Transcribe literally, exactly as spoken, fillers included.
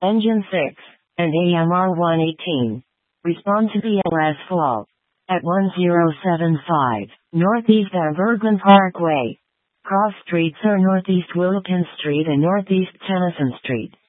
Engine six, and A M R one eighteen. Respond to B L S fault. At one zero seven five, Northeast Bergman Parkway. Cross streets are Northeast Wilkins Street and Northeast Tennyson Street.